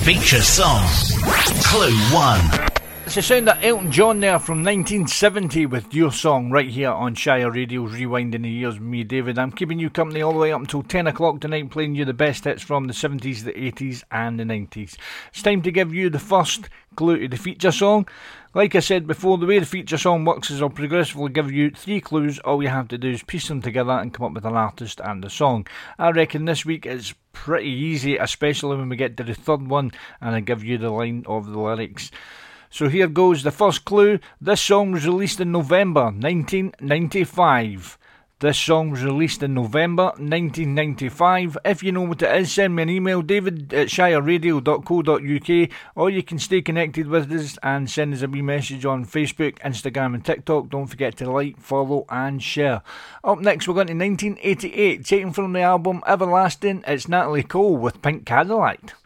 Feature song. Clue 1. It's the sound of Elton John there from 1970 with Your Song right here on Shire Radio's Rewinding the Years with me, David. I'm keeping you company all the way up until 10 o'clock tonight, playing you the best hits from the 70s, the 80s and the 90s. It's time to give you the first clue to the feature song. Like I said before, the way the feature song works is I'll progressively give you 3 clues. All you have to do is piece them together and come up with an artist and a song. I reckon this week it's pretty easy, especially when we get to the third one and I give you the line of the lyrics. So here goes the first clue. This song was released in November 1995. This song was released in November 1995. If you know what it is, send me an email, david@shireradio.co.uk, or you can stay connected with us and send us a wee message on Facebook, Instagram and TikTok. Don't forget to like, follow and share. Up next we're going to 1988, taken from the album Everlasting. It's Natalie Cole with Pink Cadillac.